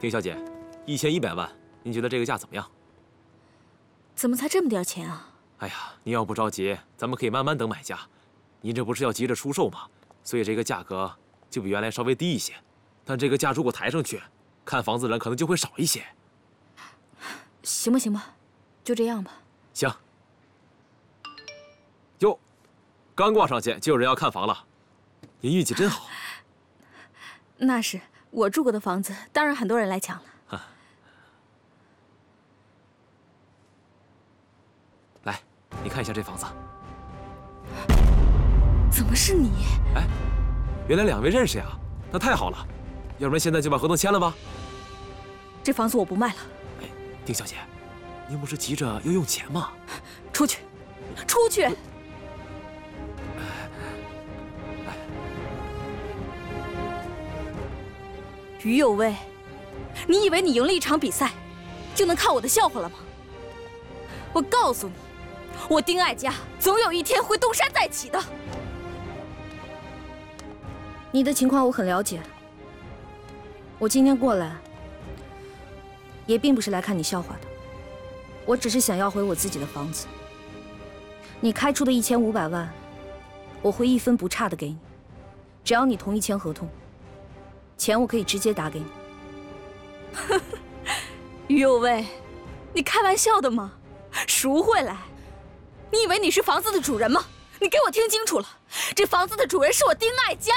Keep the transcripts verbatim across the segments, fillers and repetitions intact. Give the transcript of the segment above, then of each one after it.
丁小姐，一千一百万，您觉得这个价怎么样？ 怎么才这么点钱啊？ 哎呀，您要不着急，咱们可以慢慢等买家。您这不是要急着出售吗？所以这个价格就比原来稍微低一些。但这个价如果抬上去，看房子的人可能就会少一些。 行吧，行吧，就这样吧。 行。哟，刚挂上去就有人要看房了，您运气真好。 那是我住过的房子，当然很多人来抢了。 来，你看一下这房子。 怎么是你？ 哎，原来两位认识呀，那太好了。要不然现在就把合同签了吧。 这房子我不卖了。 哎，丁小姐，您不是急着要用钱吗？ 出去，出去！哎，于有为，你以为你赢了一场比赛，就能看我的笑话了吗？我告诉你。 我丁爱家总有一天会东山再起的。你的情况我很了解。我今天过来，也并不是来看你笑话的，我只是想要回我自己的房子。你开出的一千五百万，我会一分不差的给你，只要你同意签合同，钱我可以直接打给你。于有为，你开玩笑的吗？赎回来？ 你以为你是房子的主人吗？你给我听清楚了，这房子的主人是我丁爱家。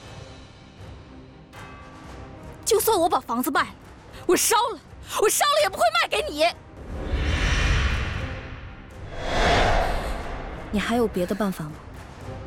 就算我把房子卖了，我烧了，我烧了也不会卖给你。你还有别的办法吗？